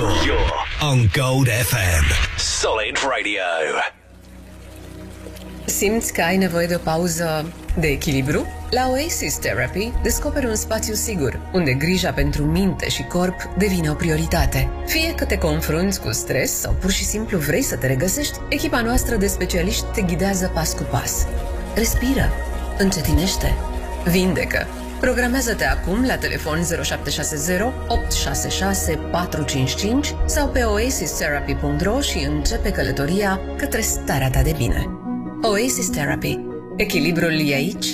You're on Gold FM. Solid Radio. Simți că ai nevoie de o pauză de echilibru? La Oasis Therapy descoperi un spațiu sigur, unde grija pentru minte și corp devine o prioritate. Fie că te confrunți cu stres sau pur și simplu vrei să te regăsești, echipa noastră de specialiști te ghidează pas cu pas. Respiră, încetinește, vindecă. Programează-te acum la telefon 0760 866 455 sau pe oasistherapy.ro și începe călătoria către starea ta de bine. Oasis Therapy. Echilibrul e aici.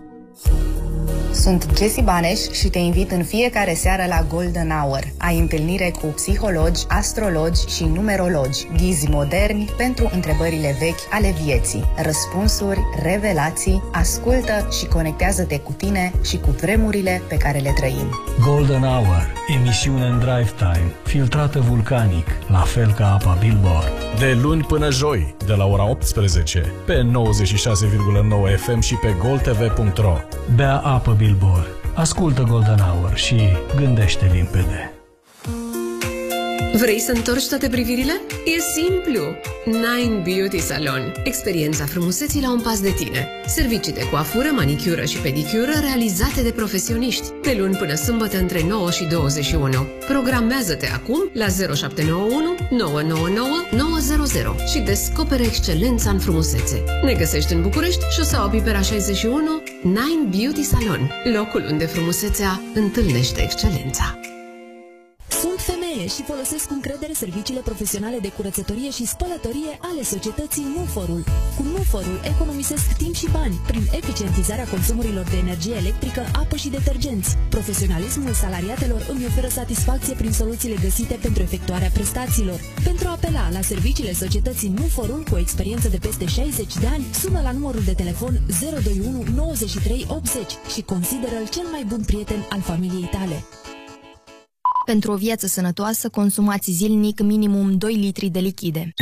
Sunt Jessie Baneș și te invit în fiecare seară la Golden Hour. Ai întâlnire cu psihologi, astrologi și numerologi, ghizi moderni pentru întrebările vechi ale vieții, răspunsuri, revelații, ascultă și conectează-te cu tine și cu vremurile pe care le trăim. Golden Hour, emisiune în drive time, filtrată vulcanic, la fel ca apa Billboard. De luni până joi, de la ora 18, pe 96,9 FM și pe goldtv.ro. Bea apă Billboard, ascultă Golden Hour și gândește limpede. Vrei să întorci toate privirile? E simplu! Nine Beauty Salon. Experiența frumuseții la un pas de tine. Servicii de coafură, manicură și pedicură realizate de profesioniști. De luni până sâmbătă între 9 și 21. Programează-te acum la 0791 999 900 și descoperă excelența în frumusețe. Ne găsești în București, șoseaua Pipera 61, Nine Beauty Salon. Locul unde frumusețea întâlnește excelența. Sunt femeie și folosesc cu încredere serviciile profesionale de curățătorie și spălătorie ale societății Nuforul. Cu Nuforul economisesc timp și bani prin eficientizarea consumurilor de energie electrică, apă și detergenți. Profesionalismul salariatelor îmi oferă satisfacție prin soluțiile găsite pentru efectuarea prestațiilor. Pentru a apela la serviciile societății Nuforul cu o experiență de peste 60 de ani, sună la numărul de telefon 021 93 80 și consideră-l cel mai bun prieten al familiei tale. Pentru o viață sănătoasă, consumați zilnic minimum 2 litri de lichide.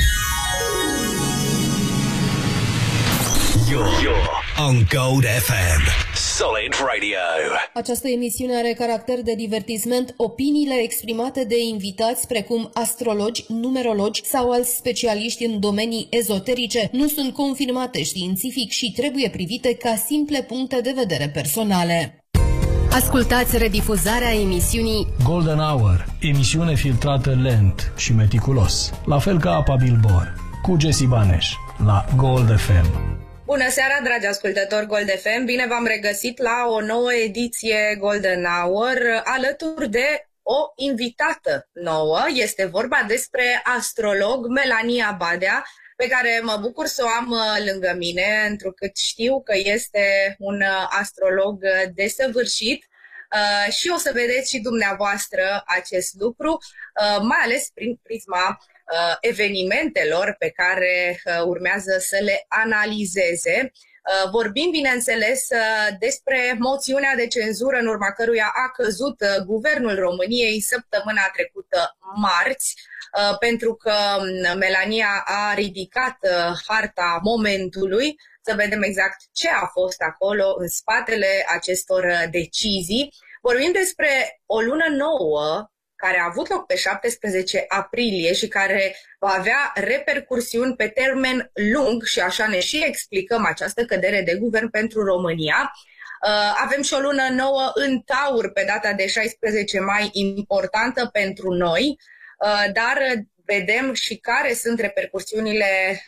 You're on Gold FM. Solid Radio. Această emisiune are caracter de divertisment. Opiniile exprimate de invitați, precum astrologi, numerologi sau alți specialiști în domenii ezoterice, nu sunt confirmate științific și trebuie privite ca simple puncte de vedere personale. Ascultați redifuzarea emisiunii Golden Hour, emisiune filtrată lent și meticulos, la fel ca apa Billboard, cu Jessie Baneș, la Gold FM. Bună seara, dragi ascultători Gold FM! Bine v-am regăsit la o nouă ediție Golden Hour, alături de o invitată nouă. Este vorba despre astrolog Melania Badea, pe care mă bucur să o am lângă mine, întrucât știu că este un astrolog desăvârșit și o să vedeți și dumneavoastră acest lucru, mai ales prin prisma evenimentelor pe care urmează să le analizeze. Vorbim, bineînțeles, despre moțiunea de cenzură în urma căruia a căzut Guvernul României săptămâna trecută, marți, pentru că Melania a ridicat harta momentului, să vedem exact ce a fost acolo în spatele acestor decizii. Vorbim despre o lună nouă care a avut loc pe 17 aprilie și care va avea repercursiuni pe termen lung și așa ne și explicăm această cădere de guvern pentru România. Avem și o lună nouă în Taur pe data de 16 mai, importantă pentru noi, dar vedem și care sunt repercursiunile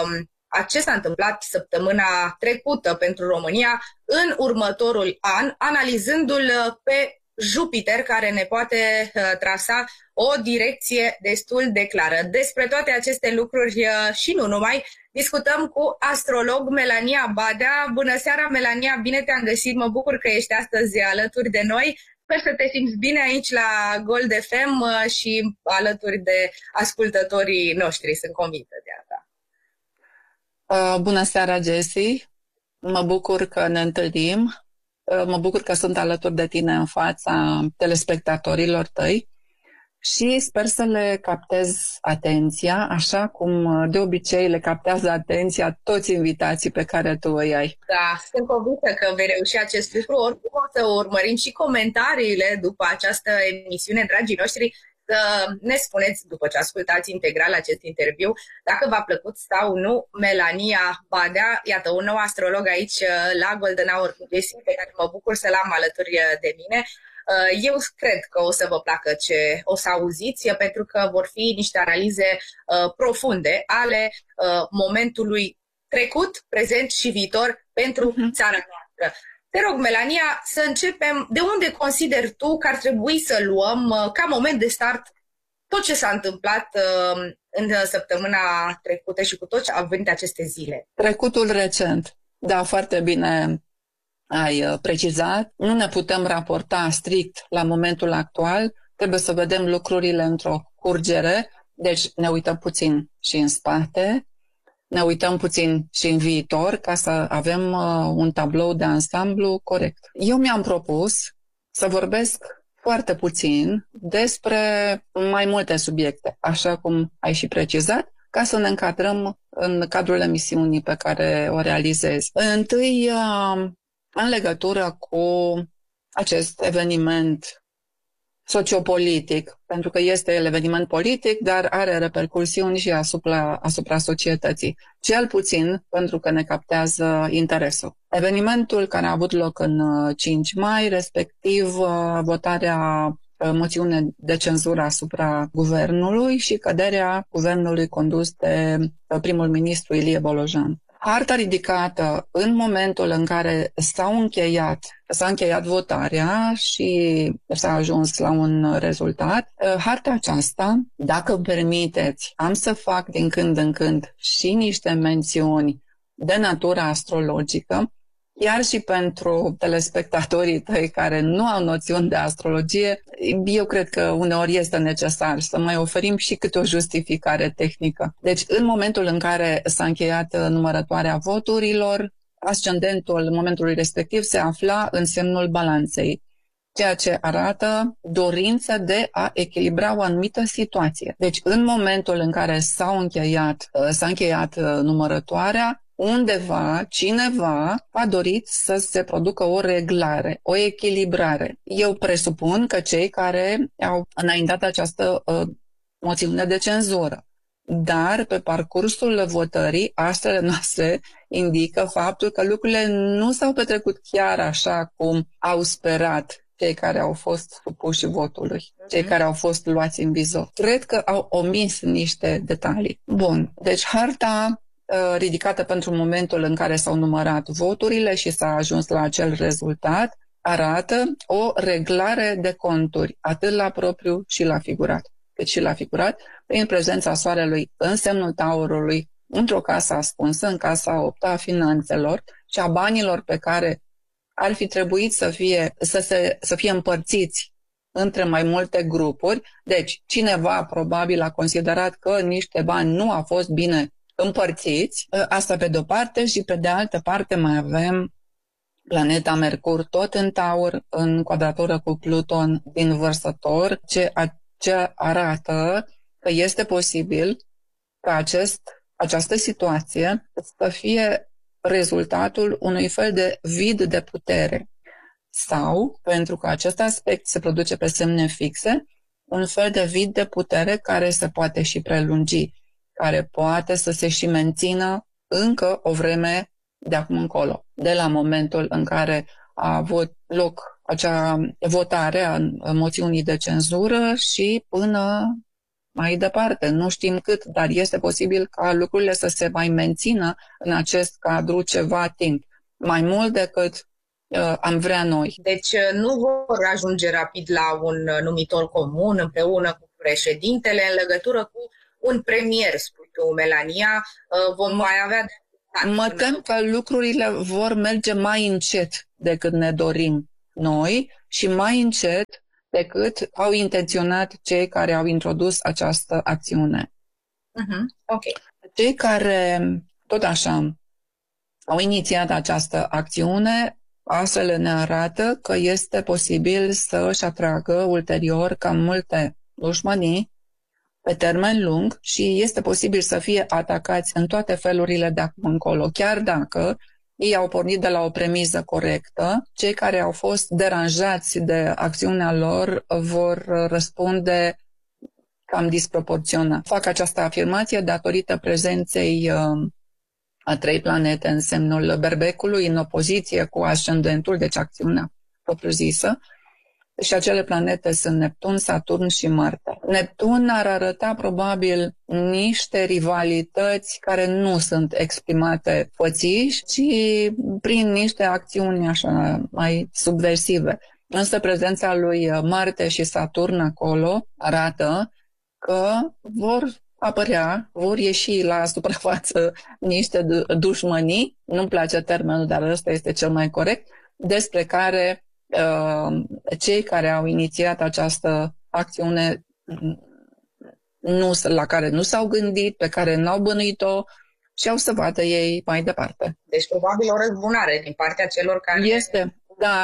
a ce s-a întâmplat săptămâna trecută pentru România în următorul an, analizându-l pe Jupiter, care ne poate trasa o direcție destul de clară. Despre toate aceste lucruri și nu numai, discutăm cu astrolog Melania Badea. Bună seara, Melania, bine te-am găsit, mă bucur că ești astăzi alături de noi. Sper să te simți bine aici la Gold FM și alături de ascultătorii noștri, sunt convinsă de asta. Bună seara, Jessie! Mă bucur că ne întâlnim. Mă bucur că sunt alături de tine în fața telespectatorilor tăi și sper să le captez atenția, așa cum de obicei le captează atenția toți invitații pe care tu îi ai. Da, sunt convinsă că vei reuși acest lucru. Oricum o să urmărim și comentariile după această emisiune, dragii noștri. să ne spuneți, după ce ascultați integral acest interviu, dacă v-a plăcut sau nu Melania Badea, iată, un nou astrolog aici la Golden Hour cu Jessie, pe care mă bucur să l-am alături de mine. Eu cred că o să vă placă ce o să auziți, pentru că vor fi niște analize profunde ale momentului trecut, prezent și viitor pentru țara noastră. Te rog, Melania, să începem. De unde consideri tu că ar trebui să luăm ca moment de start tot ce s-a întâmplat în săptămâna trecută și cu tot ce au venit aceste zile? Trecutul recent. Da, foarte bine ai precizat. Nu ne putem raporta strict la momentul actual. Trebuie să vedem lucrurile într-o curgere. Deci ne uităm puțin și în spate, ne uităm puțin și în viitor ca să avem un tablou de ansamblu corect. Eu mi-am propus să vorbesc foarte puțin despre mai multe subiecte, așa cum ai și precizat, ca să ne încadrăm în cadrul emisiunii pe care o realizez. Întâi, în legătură cu acest eveniment sociopolitic, pentru că este el eveniment politic, dar are repercursiuni și asupra societății. Cel puțin pentru că ne captează interesul. Evenimentul care a avut loc în 5 mai, respectiv votarea moțiune de cenzură asupra guvernului și căderea guvernului condus de primul ministru Ilie Bolojan. Harta ridicată în momentul în care s-a încheiat votarea și s-a ajuns la un rezultat, harta aceasta, dacă îmi permiteți, am să fac din când în când și niște mențiuni de natură astrologică, chiar și pentru telespectatorii tăi care nu au noțiuni de astrologie, eu cred că uneori este necesar să mai oferim și câte o justificare tehnică. Deci, în momentul în care s-a încheiat numărătoarea voturilor, ascendentul momentului respectiv se afla în semnul balanței, ceea ce arată dorința de a echilibra o anumită situație. Deci, în momentul în care s-a încheiat numărătoarea, undeva, cineva a dorit să se producă o reglare, o echilibrare. Eu presupun că cei care au înaintat această moțiune de cenzură, dar pe parcursul votării, astrele noastre indică faptul că lucrurile nu s-au petrecut chiar așa cum au sperat cei care au fost supuși votului, cei care au fost luați în vizor. Cred că au omis niște detalii. Bun, deci harta ridicată pentru momentul în care s-au numărat voturile și s-a ajuns la acel rezultat, arată o reglare de conturi, atât la propriu și la figurat, cât și la figurat, prin prezența soarelui în semnul taurului, într-o casă ascunsă, în casa 8-a a finanțelor și a banilor pe care ar fi trebuit să fie împărțiți între mai multe grupuri. Deci, cineva probabil a considerat că niște bani nu au fost bine împărțiți, asta pe de-o parte, și pe de altă parte mai avem planeta Mercur tot în Taur, în quadratură cu Pluton din Vărsător, ce arată că este posibil ca această situație să fie rezultatul unui fel de vid de putere sau, pentru că acest aspect se produce pe semne fixe, un fel de vid de putere care se poate și prelungi, care poate să se și mențină încă o vreme de acum încolo, de la momentul în care a avut loc acea votare a moțiunii de cenzură și până mai departe. Nu știm cât, dar este posibil ca lucrurile să se mai mențină în acest cadru ceva timp, mai mult decât am vrea noi. Deci nu vor ajunge rapid la un numitor comun împreună cu președintele în legătură cu un premier, spui tu, Melania, vom mai avea... Mă tem că lucrurile vor merge mai încet decât ne dorim noi și mai încet decât au intenționat cei care au introdus această acțiune. Okay. Cei care, tot așa, au inițiat această acțiune, astfel ne arată că este posibil să își atragă ulterior cam multe dușmănii pe termen lung și este posibil să fie atacați în toate felurile de acum încolo, chiar dacă ei au pornit de la o premiză corectă. Cei care au fost deranjați de acțiunea lor vor răspunde cam disproporționat. Fac această afirmație datorită prezenței a 3 planete în semnul Berbecului, în opoziție cu ascendentul, deci acțiunea propriu-zisă. Și acele planete sunt Neptun, Saturn și Marte. Neptun ar arăta probabil niște rivalități care nu sunt exprimate fățiși, ci prin niște acțiuni așa mai subversive. Însă prezența lui Marte și Saturn acolo arată că vor ieși la suprafață niște dușmănii, nu-mi place termenul, dar ăsta este cel mai corect, despre care cei care au inițiat această acțiune la care nu s-au gândit, pe care n-au bănuit-o și au să vadă ei mai departe. Deci probabil o răzbunare din partea celor care... Este,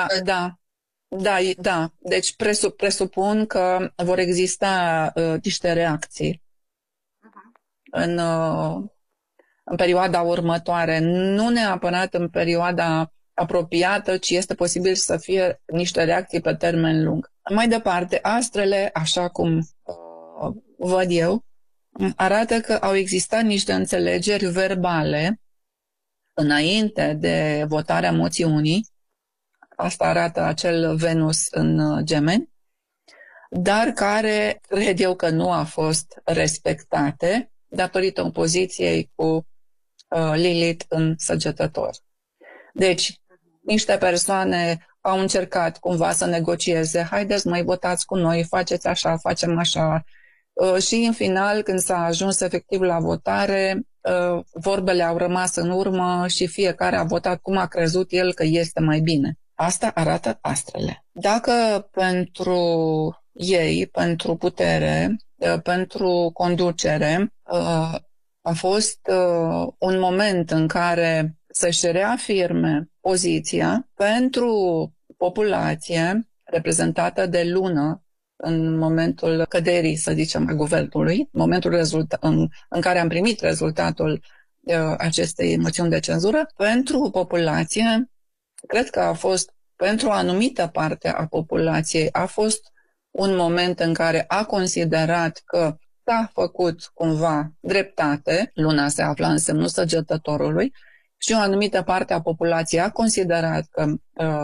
da. Deci presupun că vor exista niște reacții în perioada următoare, nu neapărat în perioada apropiată, ci este posibil să fie niște reacții pe termen lung. Mai departe, astrele, așa cum văd eu, arată că au existat niște înțelegeri verbale înainte de votarea moțiunii. Asta arată acel Venus în Gemeni, dar care cred eu că nu a fost respectate datorită opoziției cu Lilith în Săgetător. Deci, niște persoane au încercat cumva să negocieze, haideți mai votați cu noi, faceți așa, facem așa. Și în final, când s-a ajuns efectiv la votare, vorbele au rămas în urmă și fiecare a votat cum a crezut el că este mai bine. Asta arată astrele. Dacă pentru ei, pentru putere, pentru conducere, a fost un moment în care să-și reafirme poziția pentru populație reprezentată de lună în momentul căderii, să zicem, a guvernului, în momentul în care am primit rezultatul acestei moțiuni de cenzură, pentru populație, cred că a fost, pentru o anumită parte a populației, a fost un moment în care a considerat că s-a făcut cumva dreptate, luna se află în semnul Săgetătorului, și o anumită parte a populației a considerat că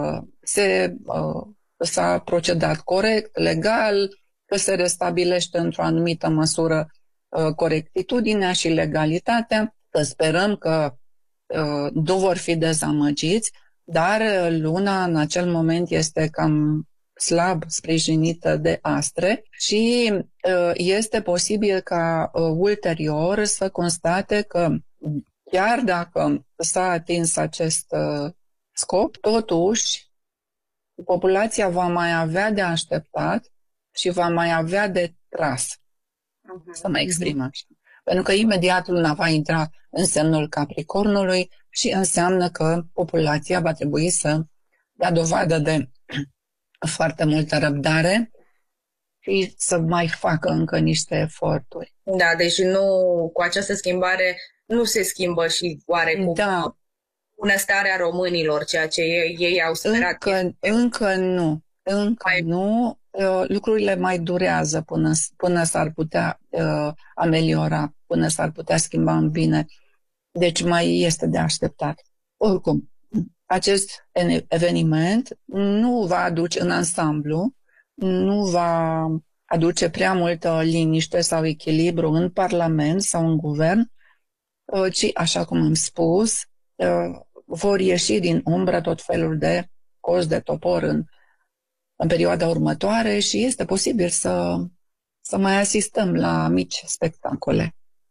s-a procedat corect, legal, că se restabilește într-o anumită măsură corectitudinea și legalitatea, că sperăm că nu vor fi dezamăgiți, dar luna în acel moment este cam slab sprijinită de astre și este posibil ca ulterior să constate că chiar dacă s-a atins acest scop, totuși populația va mai avea de așteptat și va mai avea de tras, să mă exprim așa. Pentru că imediat luna va intra în semnul Capricornului și înseamnă că populația va trebui să dea dovadă de foarte multă răbdare și să mai facă încă niște eforturi. Da, deci nu, cu această schimbare nu se schimbă și oarecum bunăstarea românilor, ceea ce ei au sperat. Încă nu. Lucrurile mai durează până s-ar putea ameliora, până s-ar putea schimba în bine. Deci mai este de așteptat. Oricum, acest eveniment nu va aduce în ansamblu, nu va aduce prea multă liniște sau echilibru în Parlament sau în Guvern, ci, așa cum am spus, vor ieși din umbră tot felul de cozi de topor în perioada următoare și este posibil să mai asistăm la mici spectacole.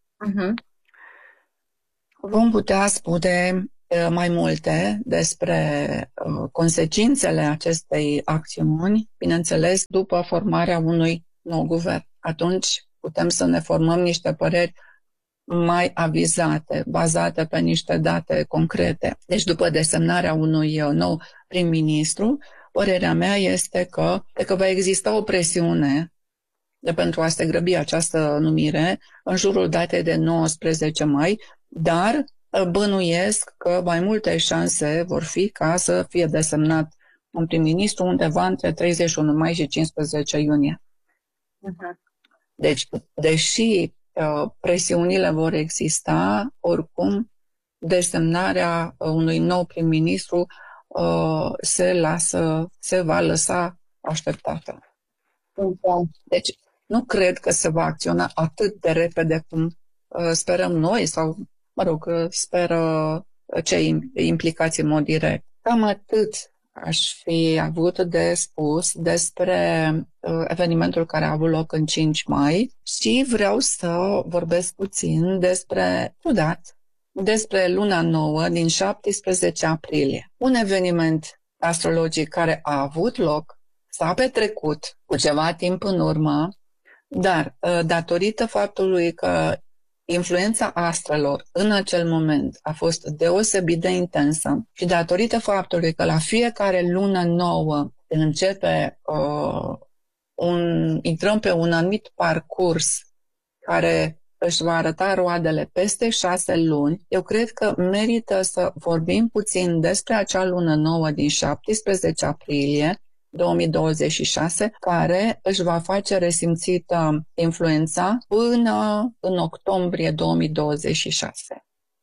Vom putea spune mai multe despre consecințele acestei acțiuni, bineînțeles, după formarea unui nou guvern. Atunci putem să ne formăm niște păreri mai avizate, bazate pe niște date concrete. Deci după desemnarea unui nou prim-ministru, părerea mea este că va exista o presiune pentru a se grăbi această numire în jurul datei de 19 mai, dar bănuiesc că mai multe șanse vor fi ca să fie desemnat un prim-ministru undeva între 31 mai și 15 iunie. Deci, deși presiunile vor exista, oricum, desemnarea unui nou prim-ministru se va lăsa așteptată. Deci, nu cred că se va acționa atât de repede cum sperăm noi sau, speră cei implicați în mod direct. Cam atât aș fi avut de spus despre evenimentul care a avut loc în 5 mai și vreau să vorbesc puțin despre luna nouă din 17 aprilie. Un eveniment astrologic care a avut loc, s-a petrecut cu ceva timp în urmă, dar datorită faptului că influența astrelor în acel moment a fost deosebit de intensă și datorită faptului că la fiecare lună nouă intrăm pe un anumit parcurs care își va arăta roadele peste 6 luni, eu cred că merită să vorbim puțin despre acea lună nouă din 17 aprilie 2026, care își va face resimțită influența până în octombrie 2026.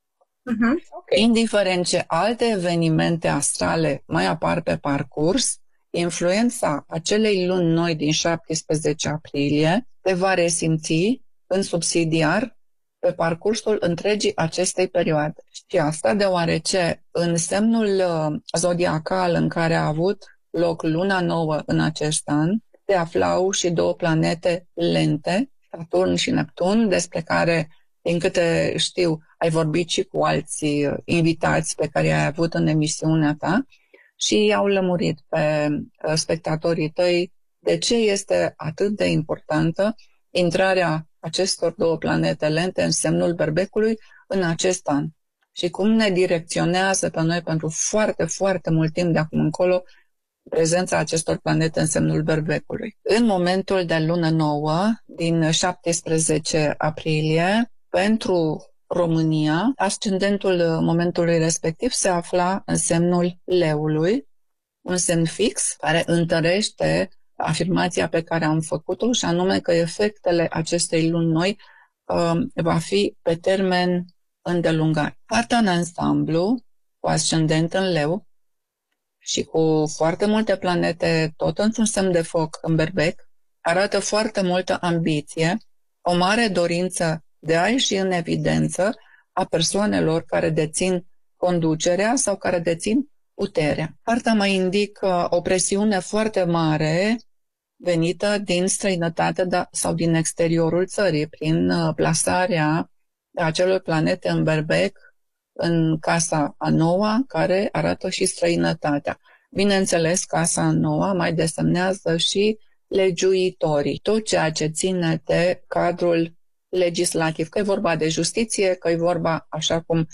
Okay. Indiferent ce alte evenimente astrale mai apar pe parcurs, influența acelei luni noi din 17 aprilie se va resimți în subsidiar pe parcursul întregii acestei perioade. Și asta deoarece în semnul zodiacal în care a avut loc luna nouă în acest an, se aflau și 2 planete lente, Saturn și Neptun, despre care, din câte știu, ai vorbit și cu alții invitați pe care i-ai avut în emisiunea ta și i-au lămurit pe spectatorii tăi de ce este atât de importantă intrarea acestor 2 planete lente în semnul Berbecului în acest an și cum ne direcționează pe noi pentru foarte, foarte mult timp de acum încolo prezența acestor planete în semnul Berbecului. În momentul de lună nouă, din 17 aprilie, pentru România, ascendentul momentului respectiv se afla în semnul Leului, un semn fix care întărește afirmația pe care am făcut-o și anume că efectele acestei luni noi va fi pe termen îndelungat. Harta în ansamblu, cu ascendent în Leu, și cu foarte multe planete tot într-un semn de foc în Berbec, arată foarte multă ambiție, o mare dorință de a ieși în evidență a persoanelor care dețin conducerea sau care dețin puterea. Harta mai indică o presiune foarte mare venită din străinătate sau din exteriorul țării, prin plasarea acelor planete în Berbec, în casa a 9-a, care arată și străinătatea. Bineînțeles, casa a 9-a mai desemnează și legiuitorii, tot ceea ce ține de cadrul legislativ, că e vorba de justiție, că e vorba, așa cum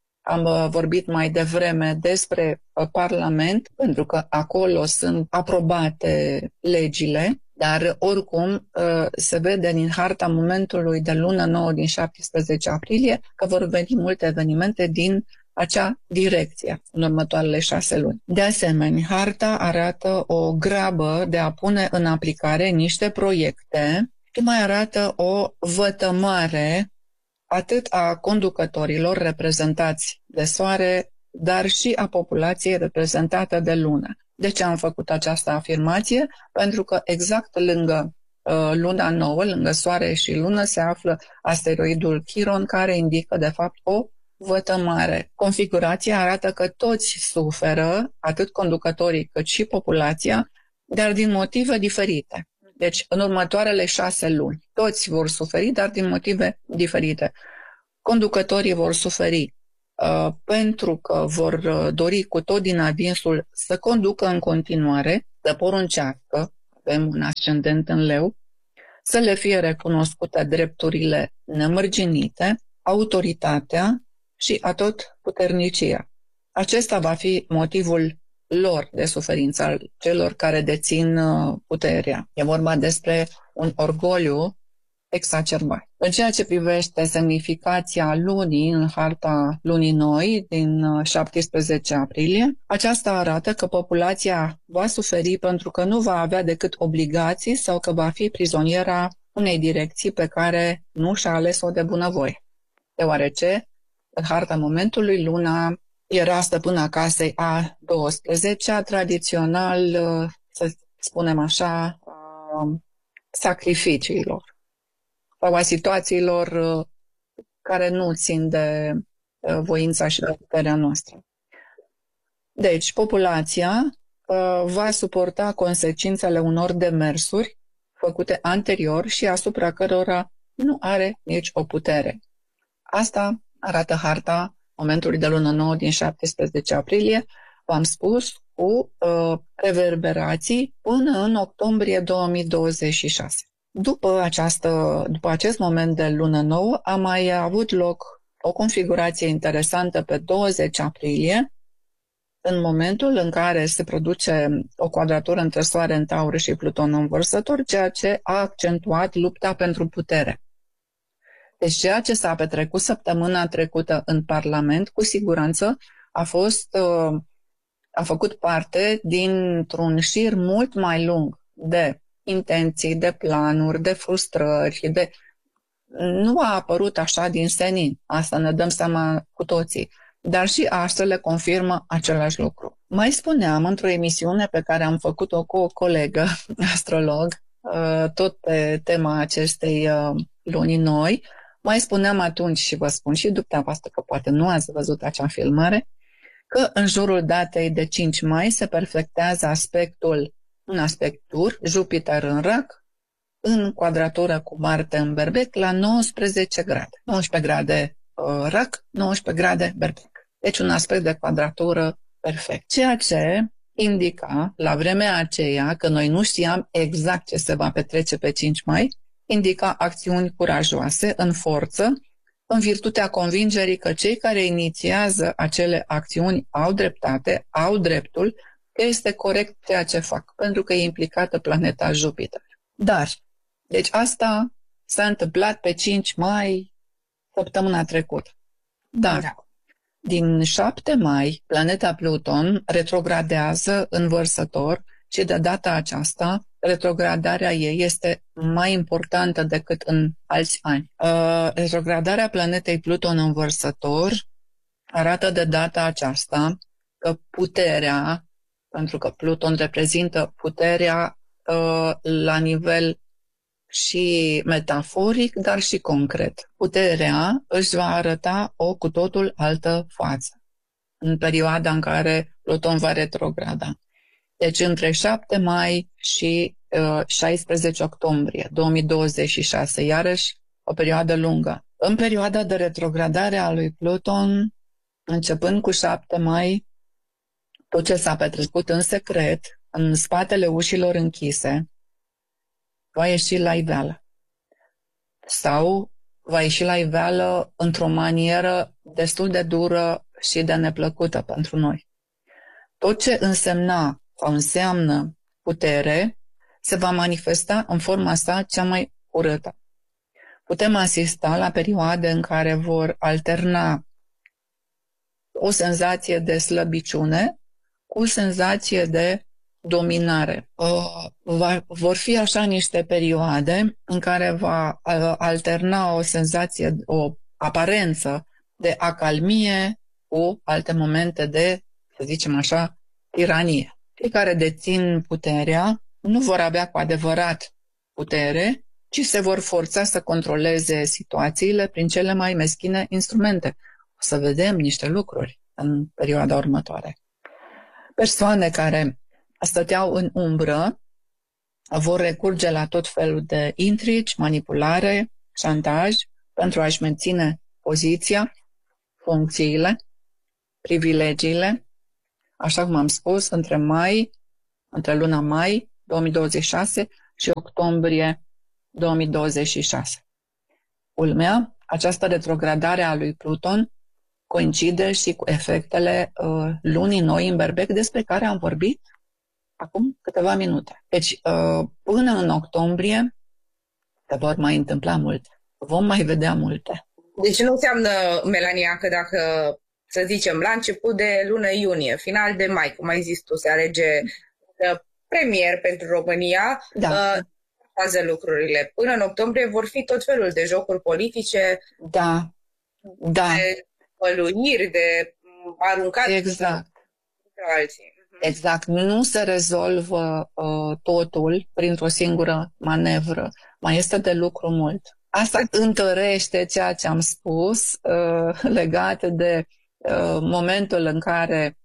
am vorbit mai devreme, despre Parlament, pentru că acolo sunt aprobate legile, dar oricum se vede din harta momentului de lună nouă din 17 aprilie că vor veni multe evenimente din acea direcție în următoarele 6 luni. De asemenea, harta arată o grabă de a pune în aplicare niște proiecte și mai arată o vătămare atât a conducătorilor reprezentați de soare, dar și a populației reprezentată de lună. De ce am făcut această afirmație? Pentru că exact lângă luna nouă, lângă soare și lună, se află asteroidul Chiron, care indică de fapt o vătămare. Configurația arată că toți suferă, atât conducătorii cât și populația, dar din motive diferite. Deci, în următoarele 6 luni, toți vor suferi, dar din motive diferite. Conducătorii vor suferi pentru că vor dori cu tot din adinsul să conducă în continuare, să poruncească, avem un ascendent în Leu, să le fie recunoscute drepturile nemărginite, autoritatea și atot puternicia. Acesta va fi motivul lor de suferință, al celor care dețin puterea. E vorba despre un orgoliu exacerbat. În ceea ce privește semnificația lunii în harta lunii noi din 17 aprilie, aceasta arată că populația va suferi pentru că nu va avea decât obligații sau că va fi prizoniera unei direcții pe care nu și-a ales-o de bunăvoie, deoarece în harta momentului luna era stăpâna casei a 12-a, tradițional, să spunem așa, sacrificiilor sau a situațiilor care nu țin de voința și de puterea noastră. Deci, populația va suporta consecințele unor demersuri făcute anterior și asupra cărora nu are nici o putere. Asta arată harta momentului de lună nouă din 17 aprilie, v-am spus, cu reverberații până în octombrie 2026. După acest moment de lună nouă a mai avut loc o configurație interesantă pe 20 aprilie, în momentul în care se produce o quadratură între Soare în Taur și Pluton în Vărsător, ceea ce a accentuat lupta pentru putere. Deci ceea ce s-a petrecut săptămâna trecută în Parlament, cu siguranță a făcut parte dintr-un șir mult mai lung de intenții, de planuri, de frustrări, nu a apărut așa din senin, asta ne dăm seama cu toții, dar și astfel le confirmă același lucru. Mai spuneam într-o emisiune pe care am făcut-o cu o colegă astrolog, tot pe tema acestei luni noi, mai spuneam atunci și vă spun și dumneavoastră că poate nu ați văzut acea filmare, că în jurul datei de 5 mai se perfectează un aspect dur, Jupiter în Rac, în quadratură cu Marte în Berbec, la 19 grade. 19 grade Rac, 19 grade Berbec. Deci un aspect de quadratură perfect. Ceea ce indica, la vremea aceea, că noi nu știam exact ce se va petrece pe 5 mai, indica acțiuni curajoase, în forță, în virtutea convingerii că cei care inițiază acele acțiuni au dreptate, au dreptul, că este corect ceea ce fac, pentru că e implicată planeta Jupiter. Dar, deci asta s-a întâmplat pe 5 mai, săptămâna trecută. Dar, din 7 mai, planeta Pluton retrogradează în Vărsător și de data aceasta, retrogradarea ei este mai importantă decât în alți ani. Retrogradarea planetei Pluton în Vărsător arată de data aceasta că puterea, pentru că Pluton reprezintă puterea la nivel și metaforic, dar și concret. Puterea își va arăta o cu totul altă față în perioada în care Pluton va retrograda. Deci între 7 mai și 16 octombrie 2026, iarăși o perioadă lungă. În perioada de retrogradare a lui Pluton, începând cu 7 mai, tot ce s-a petrecut în secret, în spatele ușilor închise, va ieși la iveală. Sau va ieși la iveală într-o manieră destul de dură și de neplăcută pentru noi. Tot ce însemna sau înseamnă putere se va manifesta în forma sa cea mai urâtă. Putem asista la perioade în care vor alterna o senzație de slăbiciune cu o senzație de dominare. Vor fi așa niște perioade în care va alterna o senzație, o aparență de acalmie cu alte momente de, să zicem așa, tiranie. Cei care dețin puterea nu vor avea cu adevărat putere, ci se vor forța să controleze situațiile prin cele mai meschine instrumente. O să vedem niște lucruri în perioada următoare. Persoane care stăteau în umbră vor recurge la tot felul de intrigi, manipulare, șantaj pentru a-și menține poziția, funcțiile, privilegiile, așa cum am spus, între luna mai 2026 și octombrie 2026. Culmea, această retrogradare a lui Pluton coincide și cu efectele lunii noi în Berbec, despre care am vorbit acum câteva minute. Deci, până în octombrie se vor mai întâmpla multe. Vom mai vedea multe. Deci nu înseamnă, Melania, că dacă, să zicem, la început de lună iunie, final de mai, cum ai zis tu, se alege premier pentru România, da. faze lucrurile. Până în octombrie vor fi tot felul de jocuri politice, de păluiri, de aruncat exact. între alții. Exact. Nu se rezolvă totul printr-o singură manevră. Mai este de lucru mult. Asta întărește ceea ce am spus legat de momentul în care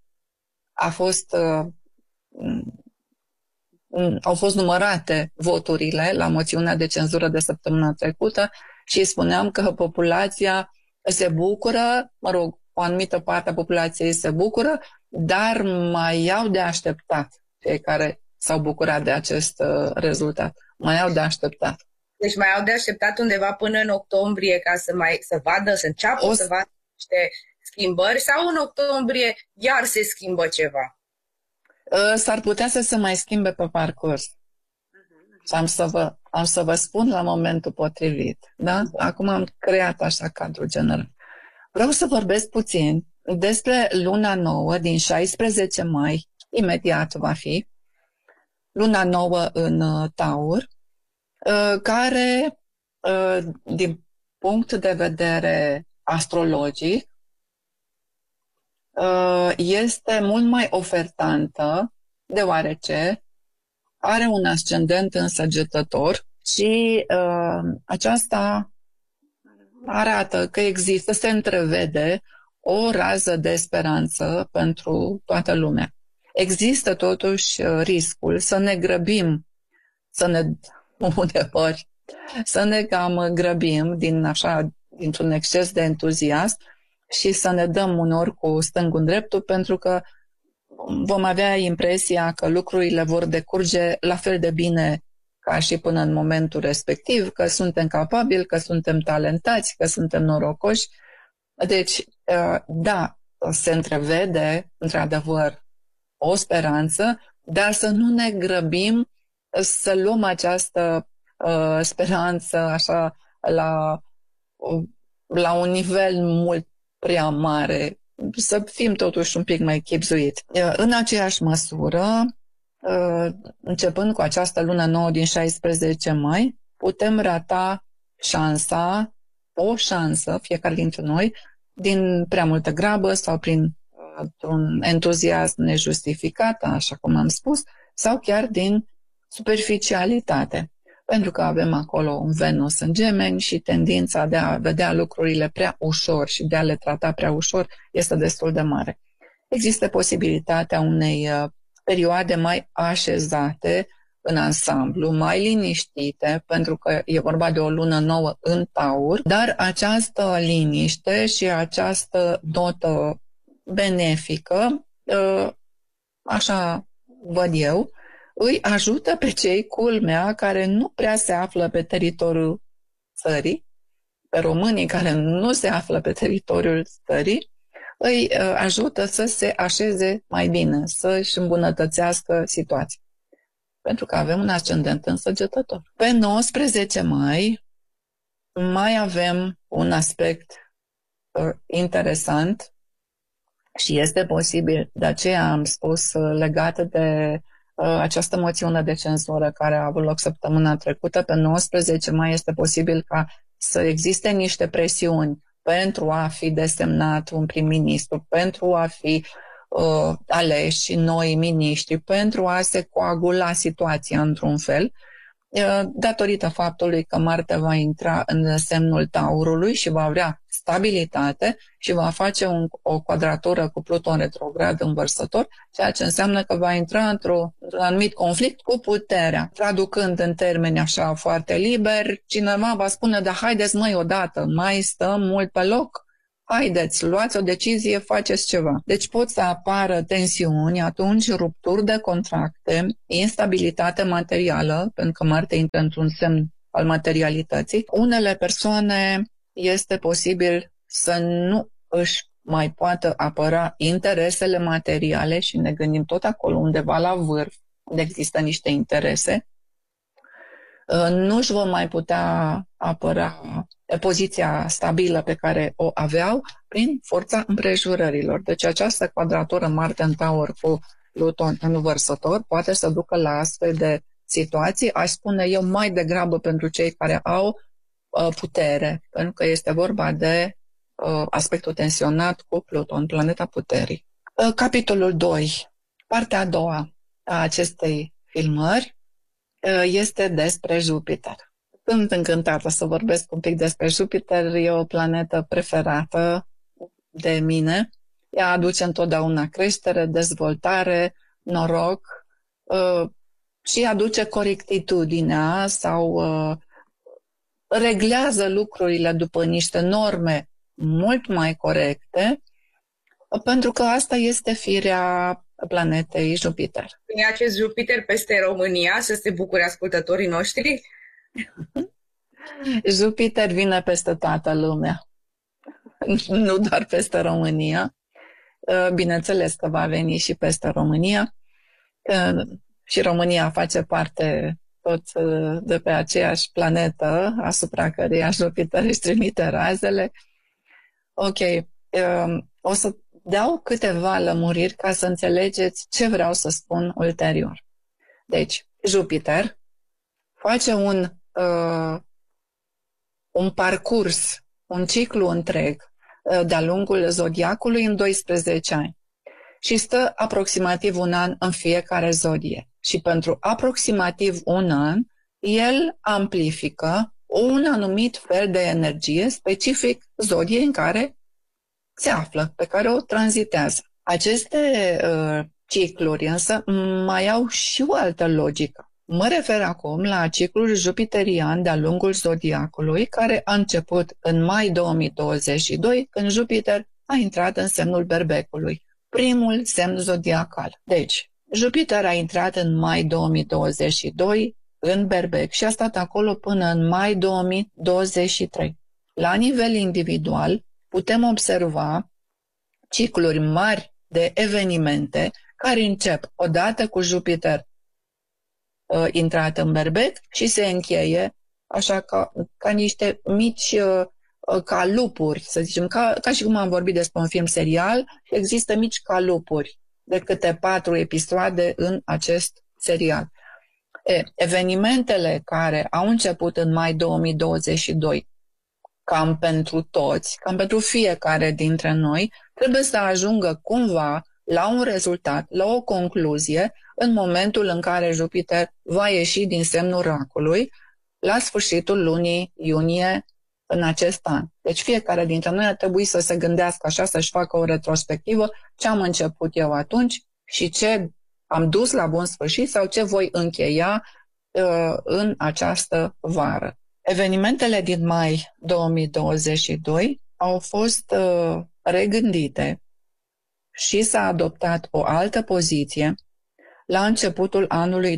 au fost numărate voturile la moțiunea de cenzură de săptămâna trecută și spuneam că populația se bucură, o anumită parte a populației se bucură, dar mai au de așteptat cei care s-au bucurat de acest rezultat. Mai au de așteptat. Deci mai au de așteptat undeva până în octombrie ca să vadă, să înceapă să vadă niște schimbări, sau în octombrie iar se schimbă ceva? S-ar putea să se mai schimbe pe parcurs. Și am să vă spun la momentul potrivit. Da? Acum am creat așa cadrul general. Vreau să vorbesc puțin despre luna nouă din 16 mai, imediat va fi, luna nouă în Taur, care, din punct de vedere astrologic, este mult mai ofertantă, deoarece are un ascendent însăgetător și aceasta arată că există, se întrevede o rază de speranță pentru toată lumea. Există totuși riscul să ne grăbim, să ne cam grăbim dintr-un exces de entuziasm și să ne dăm unor cu stângul în dreptul, pentru că vom avea impresia că lucrurile vor decurge la fel de bine ca și până în momentul respectiv, că suntem capabili, că suntem talentați, că suntem norocoși. Deci, da, se întrevede, într-adevăr, o speranță, dar să nu ne grăbim să luăm această speranță așa la un nivel mult prea mare, să fim totuși un pic mai chibzuiți. În aceeași măsură, începând cu această lună nouă din 16 mai, putem rata o șansă, fiecare dintre noi, din prea multă grabă sau prin un entuziasm nejustificat, așa cum am spus, sau chiar din superficialitate. Pentru că avem acolo un Venus în Gemeni și tendința de a vedea lucrurile prea ușor și de a le trata prea ușor este destul de mare. Există posibilitatea unei perioade mai așezate în ansamblu, mai liniștite, pentru că e vorba de o lună nouă în Taur, dar această liniște și această notă benefică, așa văd eu, îi ajută pe cei, culmea, care nu prea se află pe teritoriul țării, pe românii care nu se află pe teritoriul țării, îi ajută să se așeze mai bine, să-și îmbunătățească situația. Pentru că avem un ascendent însăgetător. Pe 19 mai avem un aspect interesant și este posibil, de aceea am spus legat de această moțiune de cenzură care a avut loc săptămâna trecută, pe 19 mai este posibil ca să existe niște presiuni pentru a fi desemnat un prim-ministru, pentru a fi aleși noi miniștri, pentru a se coagula situația într-un fel, datorită faptului că Marte va intra în semnul Taurului și va avea stabilitate și va face o quadratură cu Pluton retrograd în Vărsător, ceea ce înseamnă că va intra într-un anumit conflict cu puterea. Traducând în termeni așa foarte liberi, cineva va spune, da, haideți măi odată, mai stăm mult pe loc? Haideți, luați o decizie, faceți ceva. Deci pot să apară tensiuni, atunci rupturi de contracte, instabilitate materială, pentru că Marte intră într-un semn al materialității. Unele persoane este posibil să nu își mai poată apăra interesele materiale și ne gândim tot acolo undeva la vârf, unde există niște interese, nu își vor mai putea apăra poziția stabilă pe care o aveau prin forța împrejurărilor. Deci această quadratură Marte în Taur cu Pluton în Vărsător poate să ducă la astfel de situații, aș spune eu mai degrabă pentru cei care au putere, pentru că este vorba de aspectul tensionat cu Pluton, planeta puterii. Capitolul 2, partea a doua a acestei filmări, este despre Jupiter. Sunt încântată să vorbesc un pic despre Jupiter, e o planetă preferată de mine. Ea aduce întotdeauna creștere, dezvoltare, noroc și aduce corectitudinea sau reglează lucrurile după niște norme mult mai corecte, pentru că asta este firea planetei Jupiter. Vine acest Jupiter peste România să se bucure ascultătorii noștri? Jupiter vine peste toată lumea, nu doar peste România. Bineînțeles că va veni și peste România. Și România face parte tot de pe aceeași planetă asupra căreia Jupiter își trimite razele. Ok, o să dau câteva lămuriri ca să înțelegeți ce vreau să spun ulterior. Deci, Jupiter face un parcurs, un ciclu întreg de-a lungul zodiacului în 12 ani și stă aproximativ un an în fiecare zodie. Și pentru aproximativ un an, el amplifică un anumit fel de energie specific zodiei în care se află, pe care o tranzitează. Aceste cicluri însă mai au și o altă logică. Mă refer acum la ciclul jupiterian de-a lungul zodiacului, care a început în mai 2022, când Jupiter a intrat în semnul Berbecului, primul semn zodiacal. Deci, Jupiter a intrat în mai 2022 în Berbec și a stat acolo până în mai 2023. La nivel individual, putem observa cicluri mari de evenimente care încep odată cu Jupiter intrat în Berbec și se încheie așa ca niște mici calupuri, să zicem, ca și cum am vorbit despre un film serial, există mici calupuri de câte 4 episoade în acest serial. Evenimentele care au început în mai 2022, cam pentru toți, cam pentru fiecare dintre noi, trebuie să ajungă cumva la un rezultat, la o concluzie, în momentul în care Jupiter va ieși din semnul Racului, la sfârșitul lunii iunie în acest an. Deci fiecare dintre noi ar trebui să se gândească așa, să-și facă o retrospectivă, ce am început eu atunci și ce am dus la bun sfârșit sau ce voi încheia în această vară. Evenimentele din mai 2022 au fost regândite și s-a adoptat o altă poziție la începutul anului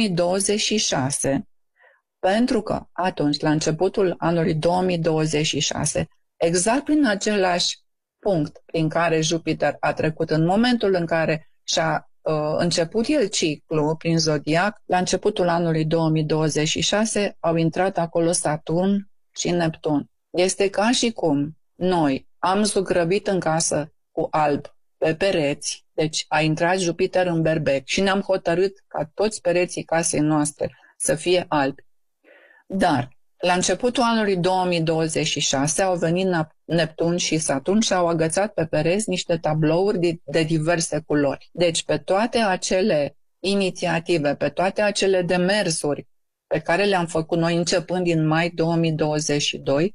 2026, pentru că atunci, la începutul anului 2026, exact prin același punct prin care Jupiter a trecut în momentul în care și-a început el ciclu prin zodiac, la începutul anului 2026 au intrat acolo Saturn și Neptun. Este ca și cum noi am zugrăbit în casă cu alb pe pereți, deci a intrat Jupiter în Berbec și ne-am hotărât ca toți pereții casei noastre să fie albi. Dar la începutul anului 2026 au venit Neptun și Saturn și au agățat pe pereți niște tablouri de diverse culori. Deci pe toate acele inițiative, pe toate acele demersuri pe care le-am făcut noi începând din mai 2022,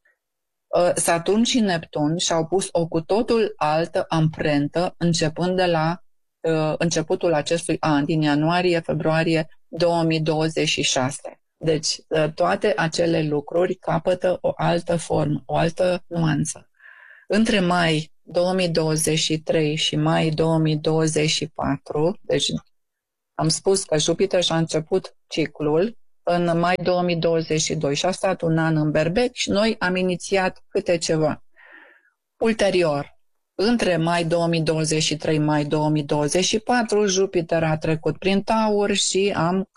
Saturn și Neptun și-au pus o cu totul altă amprentă începând de la începutul acestui an, din ianuarie-februarie 2026. Deci toate acele lucruri capătă o altă formă, o altă nuanță. Între mai 2023 și mai 2024, deci am spus că Jupiter și-a început ciclul în mai 2022 și a stat un an în Berbec și noi am inițiat câte ceva. Ulterior, între mai 2023 mai 2024, Jupiter a trecut prin Taur și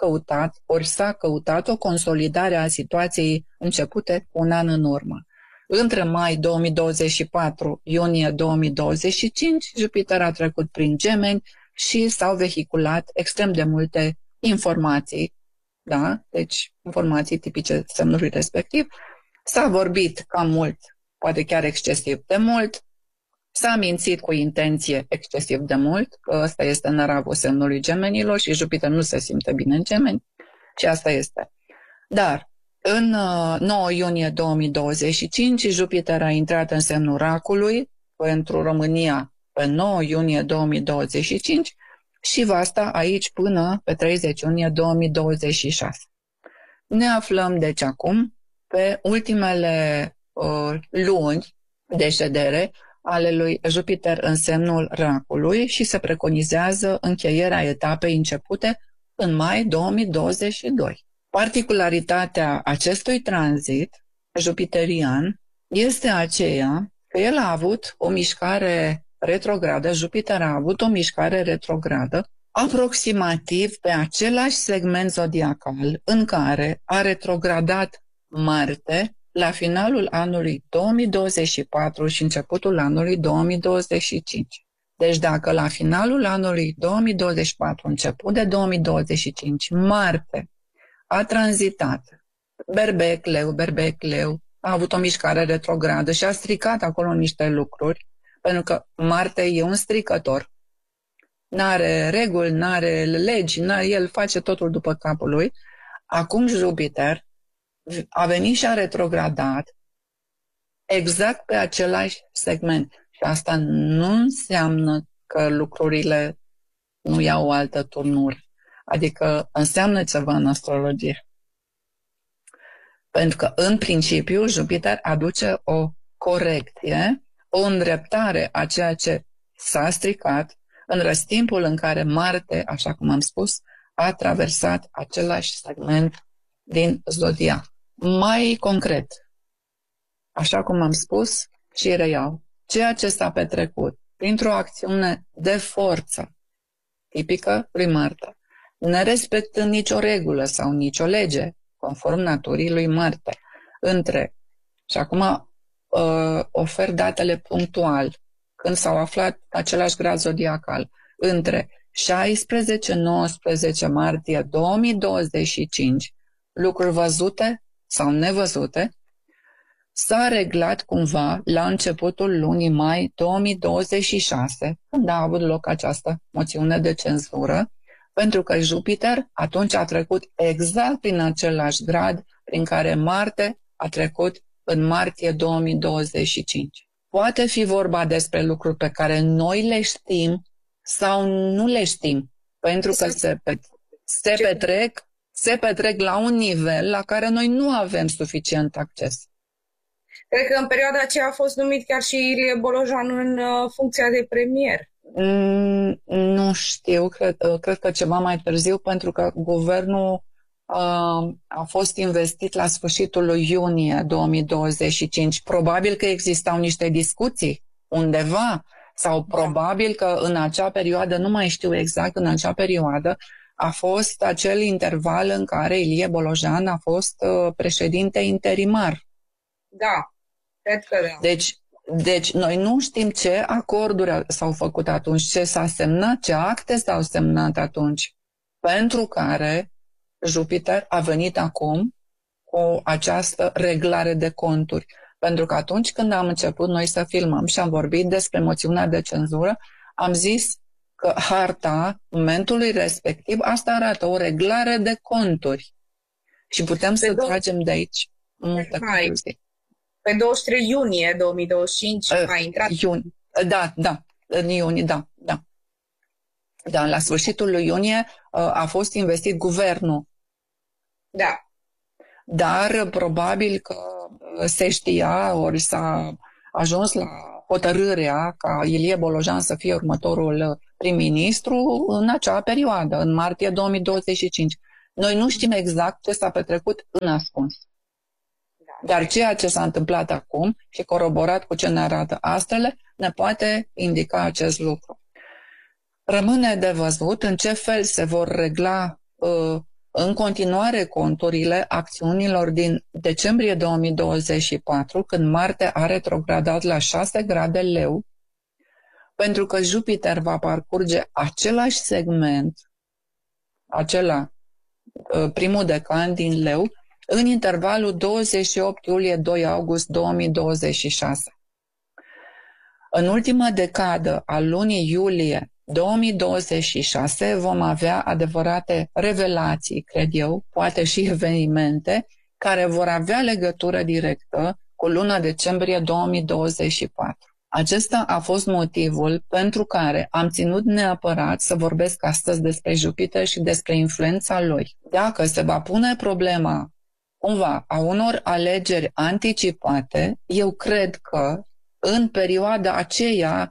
s-a căutat o consolidare a situației începute un an în urmă. Între mai 2024, iunie 2025, Jupiter a trecut prin Gemeni și s-au vehiculat extrem de multe informații da? Deci informații tipice semnului respectiv. S-a vorbit cam mult, poate chiar excesiv de mult, s-a mințit cu intenție excesiv de mult, că ăsta este năravul semnului Gemenilor și Jupiter nu se simte bine în Gemeni și asta este. Dar în 9 iunie 2025 Jupiter a intrat în semnul Racului pentru România pe 9 iunie 2025 și va sta aici până pe 30 iunie 2026. Ne aflăm deci acum pe ultimele luni de ședere ale lui Jupiter în semnul Racului și se preconizează încheierea etapei începute în mai 2022. Particularitatea acestui tranzit jupiterian este aceea că el a avut o mișcare retrogradă, Jupiter a avut o mișcare retrogradă aproximativ pe același segment zodiacal în care a retrogradat Marte la finalul anului 2024 și începutul anului 2025. Deci dacă la finalul anului 2024, început de 2025, Marte a tranzitat berbec-leu, a avut o mișcare retrogradă și a stricat acolo niște lucruri, pentru că Marte e un stricător. N-are reguli, n-are legi, el face totul după capul lui. Acum Jupiter a venit și a retrogradat exact pe același segment. Și asta nu înseamnă că lucrurile nu iau o altă turnură. Adică înseamnă ceva în astrologie. Pentru că, în principiu, Jupiter aduce o corecție, o îndreptare a ceea ce s-a stricat în răstimpul în care Marte, așa cum am spus, a traversat același segment din zodiac. Mai concret, așa cum am spus și reiau, ceea ce s-a petrecut printr-o acțiune de forță tipică lui Marte, nerespectând nicio regulă sau nicio lege, conform naturii lui Marte, și acum ofer datele punctual, când s-au aflat același grad zodiacal, între 16-19 martie 2025, lucruri văzute sau nevăzute, s-a reglat cumva la începutul lunii mai 2026, când a avut loc această moțiune de cenzură, pentru că Jupiter atunci a trecut exact prin același grad prin care Marte a trecut în martie 2025. Poate fi vorba despre lucruri pe care noi le știm sau nu le știm, pentru că se petrec la un nivel la care noi nu avem suficient acces. Cred că în perioada aceea a fost numit chiar și Ilie Bolojan în funcția de premier. Nu știu, cred că ceva mai târziu, pentru că guvernul a fost investit la sfârșitul lui iunie 2025. Probabil că existau niște discuții undeva, sau probabil că în acea perioadă, nu mai știu exact, în acea perioadă a fost acel interval în care Ilie Bolojan a fost președinte interimar. Da, cred că da. Deci noi nu știm ce acorduri s-au făcut atunci, ce s-a semnat, ce acte s-au semnat atunci, pentru care Jupiter a venit acum cu această reglare de conturi. Pentru că atunci când am început noi să filmăm și am vorbit despre moțiunea de cenzură, am zis că harta momentului respectiv, asta arată o reglare de conturi. Și putem să tragem de aici multe concluzii. Pe 23 iunie 2025 a intrat. În iunie, da. Da, la sfârșitul lui iunie a fost investit guvernul. Da. Dar probabil că se știa, ori s-a ajuns la hotărârea ca Ilie Bolojan să fie următorul prim-ministru în acea perioadă, în martie 2025. Noi nu știm exact ce s-a petrecut în ascuns. Dar ceea ce s-a întâmplat acum și coroborat cu ce ne arată astrele, ne poate indica acest lucru. Rămâne de văzut în ce fel se vor regla în continuare conturile acțiunilor din decembrie 2024, când Marte a retrogradat la 6 grade Leu, pentru că Jupiter va parcurge același segment, acela primul decan din Leu, în intervalul 28 iulie-2 august 2026. În ultima decadă a lunii iulie 2026 vom avea adevărate revelații, cred eu, poate și evenimente, care vor avea legătură directă cu luna decembrie 2024. Acesta a fost motivul pentru care am ținut neapărat să vorbesc astăzi despre Jupiter și despre influența lui. Dacă se va pune problema cumva a unor alegeri anticipate, eu cred că în perioada aceea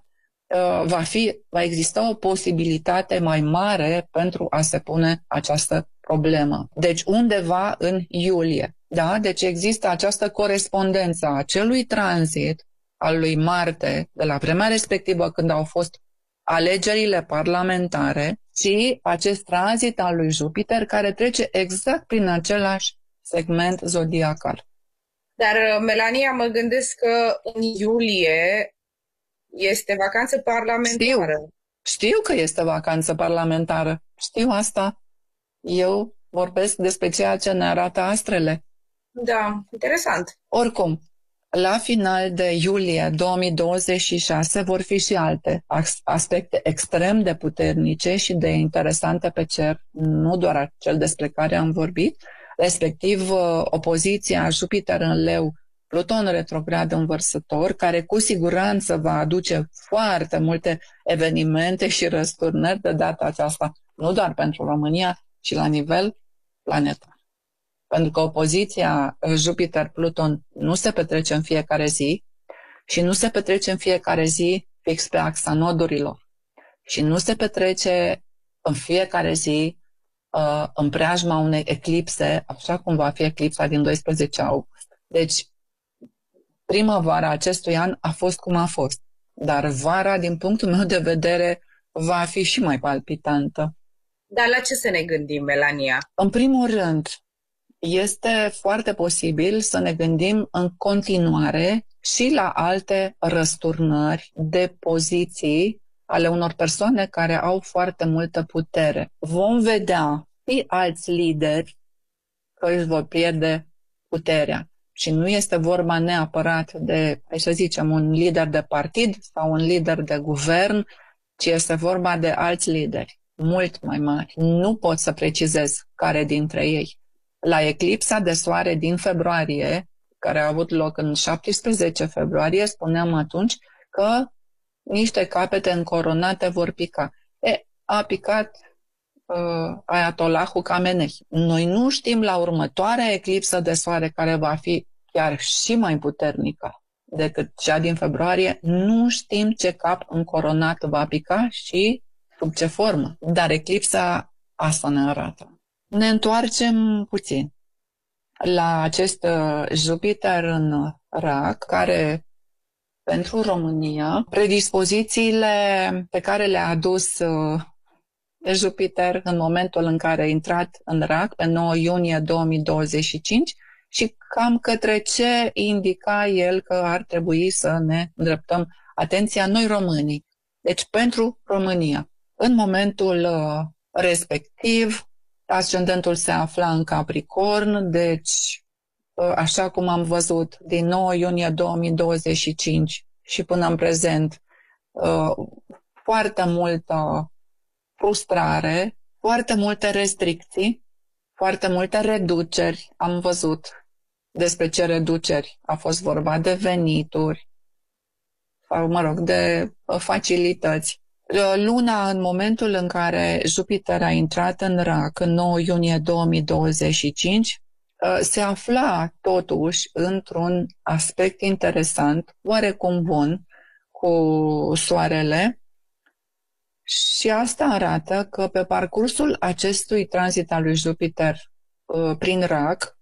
va exista o posibilitate mai mare pentru a se pune această problemă. Deci undeva în iulie. Da? Deci există această corespondență a acelui tranzit al lui Marte de la vremea respectivă când au fost alegerile parlamentare și acest tranzit al lui Jupiter care trece exact prin același segment zodiacal. Dar, Melania, mă gândesc că în iulie este vacanță parlamentară. Știu că este vacanță parlamentară. Știu asta. Eu vorbesc despre ceea ce ne arată astrele. Da, interesant. Oricum, la final de iulie 2026 vor fi și alte aspecte extrem de puternice și de interesante pe cer, nu doar cel despre care am vorbit, respectiv opoziția Jupiter în Leu, Pluton retrograd învărsător, care cu siguranță va aduce foarte multe evenimente și răsturnări de data aceasta, nu doar pentru România, ci la nivel planetar. Pentru că opoziția Jupiter-Pluton nu se petrece în fiecare zi și nu se petrece în fiecare zi fix pe axa nodurilor și nu se petrece în fiecare zi în preajma unei eclipse, așa cum va fi eclipsa din 12 august. Deci, primăvara acestui an a fost cum a fost, dar vara, din punctul meu de vedere, va fi și mai palpitantă. Dar la ce să ne gândim, Melania? În primul rând, este foarte posibil să ne gândim în continuare și la alte răsturnări de poziții ale unor persoane care au foarte multă putere. Vom vedea și alți lideri că își vor pierde puterea. Și nu este vorba neapărat de, hai să zicem, un lider de partid sau un lider de guvern, ci este vorba de alți lideri, mult mai mari. Nu pot să precizez care dintre ei. La eclipsa de soare din februarie, care a avut loc în 17 februarie, spuneam atunci că niște capete încoronate vor pica. A picat Ayatollahul Khamenei. Noi nu știm la următoarea eclipsă de soare, care va fi chiar și mai puternică decât cea din februarie, nu știm ce cap încoronat va pica și sub ce formă. Dar eclipsa asta ne arată. Ne întoarcem puțin la acest Jupiter în Rac, care pentru România, predispozițiile pe care le-a adus Jupiter în momentul în care a intrat în Rac, pe 9 iunie 2025, și cam către ce indica el că ar trebui să ne îndreptăm atenția noi românii. Deci pentru România. În momentul respectiv, ascendentul se afla în Capricorn, deci, așa cum am văzut, din 9 iunie 2025 și până în prezent, foarte multă frustrare, foarte multe restricții, foarte multe reduceri. Am văzut despre ce reduceri a fost vorba, de venituri sau, mă rog, de facilități. Luna, în momentul în care Jupiter a intrat în Rac, în 9 iunie 2025, se afla totuși într-un aspect interesant, oarecum bun, cu Soarele, și asta arată că pe parcursul acestui tranzit al lui Jupiter prin Rac,